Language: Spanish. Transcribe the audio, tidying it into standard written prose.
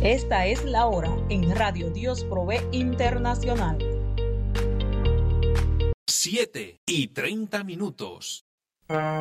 Esta es la hora en Radio Dios Provee Internacional. 7:30.